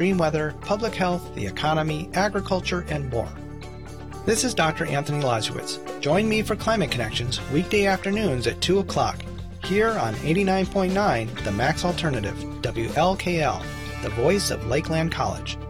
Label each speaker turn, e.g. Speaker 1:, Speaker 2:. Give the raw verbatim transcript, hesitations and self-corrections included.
Speaker 1: extreme weather, public health, the economy, agriculture, and more. This is Doctor Anthony Lazowitz. Join me for Climate Connections weekday afternoons at two o'clock here on eighty-nine point nine The Max Alternative, W L K L, the voice of Lakeland College.